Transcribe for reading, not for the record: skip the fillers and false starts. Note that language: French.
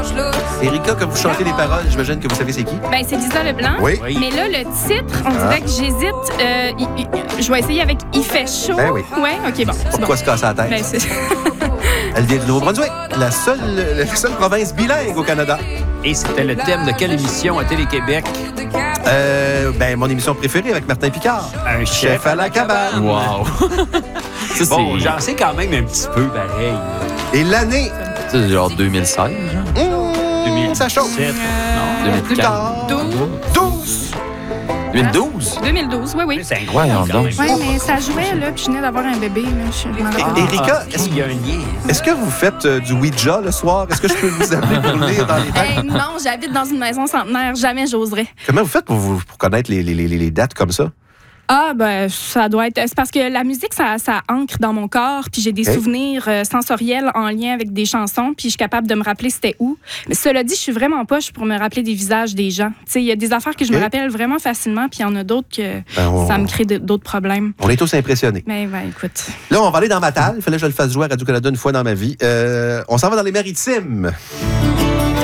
Erika, quand vous chantez les paroles, j'imagine que vous savez c'est qui? Ben, c'est Lisa Leblanc. Oui. Mais là, le titre, on dirait que j'hésite. Je vais essayer avec Il fait chaud. Ben oui. Ouais, OK, bon. C'est Pourquoi bon. se casser la tête? Ben, c'est... Elle vient du Nouveau-Brunswick, la seule province bilingue au Canada. Et c'était le thème de quelle émission à Télé-Québec? Mon émission préférée avec Martin Picard. Un Chef à la cabane. Wow! Ça, Bon, j'en sais quand même un petit peu pareil. Et l'année, c'est genre 2016, genre. ça chauffe. 2007. Non, Plus 2004. tard. 12. 2012? 2012, oui, oui. C'est incroyable. Voyons quand même. Oui, mais ça jouait, là, puis je venais d'avoir un bébé, là. Je m'en rappelle. Erika, Il y a un lien. est-ce que vous faites du Ouija le soir? Est-ce que je peux vous appeler pour lire dans les dates? Hey, non, j'habite dans une maison centenaire. Jamais j'oserais. Comment vous faites pour connaître les dates comme ça? Ah, ben, ça doit être... C'est parce que la musique, ça ancre dans mon corps, puis j'ai des souvenirs sensoriels en lien avec des chansons, puis je suis capable de me rappeler c'était où. Mais cela dit, je suis vraiment poche pour me rappeler des visages des gens. Tu sais, il y a des affaires que je me rappelle vraiment facilement, puis il y en a d'autres que ça me crée d'autres problèmes. On est tous impressionnés. Mais ben, écoute... Là, on va aller dans Mattal. Il fallait que je le fasse jouer à Radio-Canada une fois dans ma vie. On s'en va dans les Maritimes.